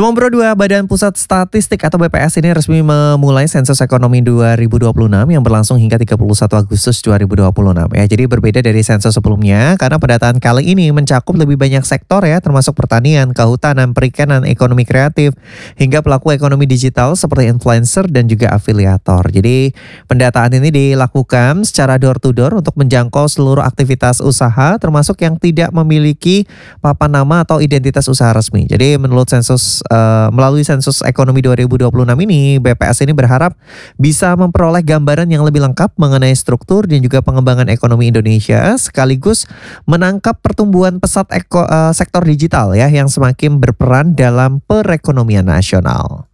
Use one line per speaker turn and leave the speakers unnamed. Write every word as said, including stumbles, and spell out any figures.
Nomor dua, Badan Pusat Statistik atau B P S ini resmi memulai sensus ekonomi dua ribu dua puluh enam yang berlangsung hingga tiga puluh satu Agustus dua ribu dua puluh enam ya. Jadi berbeda dari sensus sebelumnya karena pendataan kali ini mencakup lebih banyak sektor ya, termasuk pertanian, kehutanan, perikanan, ekonomi kreatif, hingga pelaku ekonomi digital seperti influencer dan juga afiliator. Jadi pendataan ini dilakukan secara door to door untuk menjangkau seluruh aktivitas usaha termasuk yang tidak memiliki papan nama atau identitas usaha resmi. Jadi menurut sensus uh, melalui sensus ekonomi dua ribu dua puluh enam ini, B P S ini berharap bisa memperoleh gambaran yang lebih lengkap mengenai struktur dan juga pengembangan ekonomi Indonesia sekaligus menangkap pertumbuhan pesat eko, uh, sektor digital ya yang semakin berperan dalam perekonomian nasional.